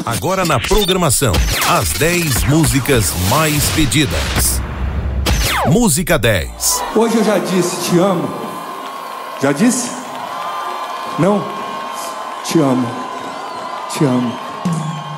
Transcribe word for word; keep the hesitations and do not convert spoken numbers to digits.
Agora na programação, as dez músicas mais pedidas. Música dez. Hoje eu já disse, te amo. Já disse? Não? Te amo. Te amo.